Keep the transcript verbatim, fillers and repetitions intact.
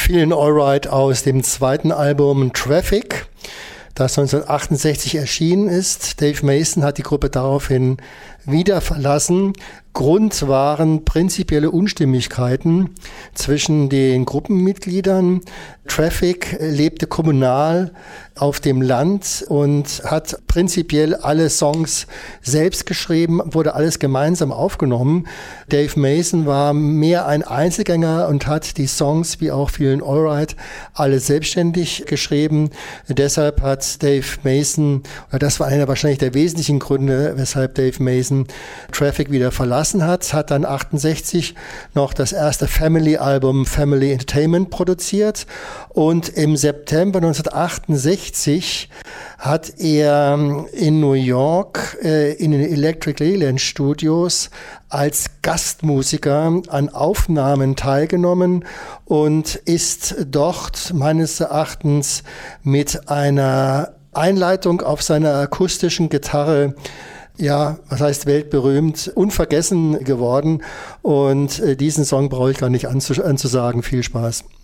Feeling Alright aus dem zweiten Album Traffic, das neunzehnhundertachtundsechzig erschienen ist. Dave Mason hat die Gruppe daraufhin wieder verlassen. Grund waren prinzipielle Unstimmigkeiten zwischen den Gruppenmitgliedern. Traffic lebte kommunal auf dem Land und hat prinzipiell alle Songs selbst geschrieben, wurde alles gemeinsam aufgenommen. Dave Mason war mehr ein Einzelgänger und hat die Songs, wie auch Feeling Alright, alle selbstständig geschrieben. Deshalb hat Dave Mason, oder das war einer wahrscheinlich der wesentlichen Gründe, weshalb Dave Mason Traffic wieder verlassen hat, hat dann achtundsechzig noch das erste Family-Album Family Entertainment produziert und im September neunzehnhundertachtundsechzig hat er in New York äh, in den Electric Leyland Studios als Gastmusiker an Aufnahmen teilgenommen und ist dort meines Erachtens mit einer Einleitung auf seiner akustischen Gitarre, ja, was heißt weltberühmt, unvergessen geworden. Und äh, diesen Song brauche ich gar nicht anzus- anzusagen. Viel Spaß.